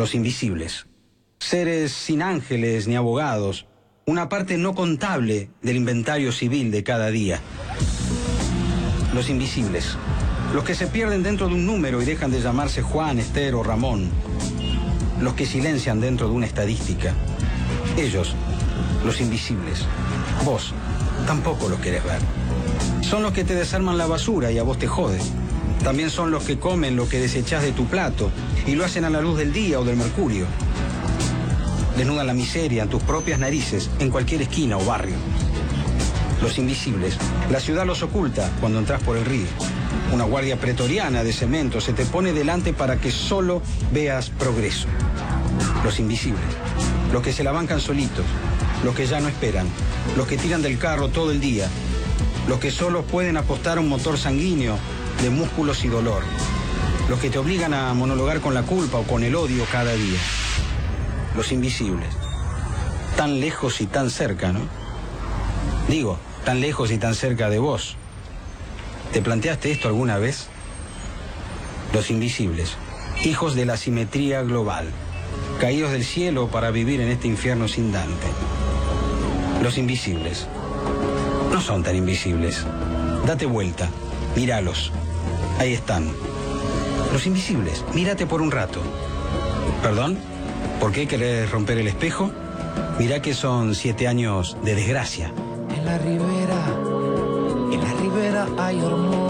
los invisibles. Seres sin ángeles ni abogados, una parte no contable del inventario civil de cada día. Los invisibles, los que se pierden dentro de un número y dejan de llamarse Juan, Esther o Ramón. Los que silencian dentro de una estadística. Ellos, los invisibles. Vos tampoco los querés ver. Son los que te desarman la basura y a vos te jode. También son los que comen lo que desechás de tu plato y lo hacen a la luz del día o del mercurio. Desnudan la miseria en tus propias narices en cualquier esquina o barrio. Los invisibles. La ciudad los oculta cuando entras por el río. Una guardia pretoriana de cemento se te pone delante para que solo veas progreso. Los invisibles. Los que se la bancan solitos. Los que ya no esperan. Los que tiran del carro todo el día. Los que solo pueden apostar a un motor sanguíneo de músculos y dolor. Los que te obligan a monologar con la culpa o con el odio cada día. Los invisibles. Tan lejos y tan cerca, ¿no? Digo, tan lejos y tan cerca de vos. ¿Te planteaste esto alguna vez? Los invisibles. Hijos de la simetría global. Caídos del cielo para vivir en este infierno sin Dante. Los invisibles. No son tan invisibles. Date vuelta. Míralos. Ahí están. Los invisibles. Mírate por un rato. ¿Perdón? ¿Por qué querés romper el espejo? Mirá que son 7 años de desgracia. En la ribera hay hormonas.